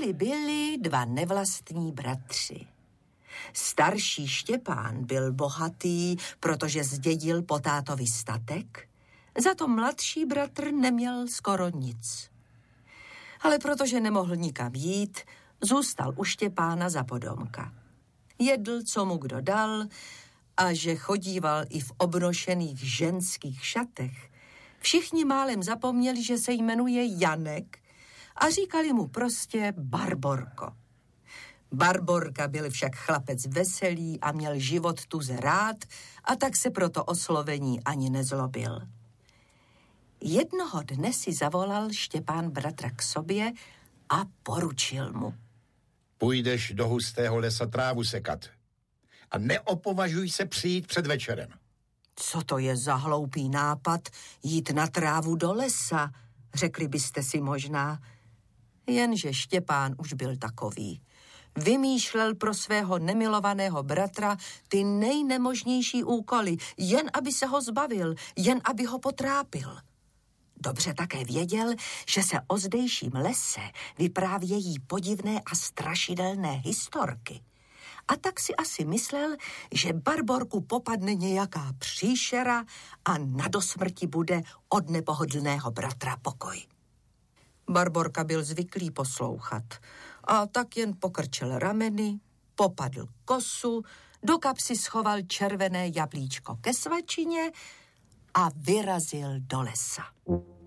Byli dva nevlastní bratři. Starší Štěpán byl bohatý, protože zdědil po tátovi statek, za to mladší bratr neměl skoro nic. Ale protože nemohl nikam jít, zůstal u Štěpána za podomka. Jedl, co mu kdo dal, a že chodíval i v obnošených ženských šatech, všichni málem zapomněli, že se jmenuje Janek a říkali mu prostě Barborko. Barborka byl však chlapec veselý a měl život tuze rád a tak se proto oslovení ani nezlobil. Jednoho dne si zavolal Štěpán bratra k sobě a poručil mu. Půjdeš do hustého lesa trávu sekat a neopovažuj se přijít před večerem. Co to je za hloupý nápad jít na trávu do lesa, řekli byste si možná. Jenže Štěpán už byl takový. Vymýšlel pro svého nemilovaného bratra ty nejnemožnější úkoly, jen aby se ho zbavil, jen aby ho potrápil. Dobře také věděl, že se o zdejším lese vyprávějí podivné a strašidelné historky. A tak si asi myslel, že Barborku popadne nějaká příšera a na dosmrti bude od nepohodlného bratra pokoj. Barborka byl zvyklý poslouchat a tak jen pokrčil rameny, popadl kosu, do kapsy schoval červené jablíčko ke svačině a vyrazil do lesa.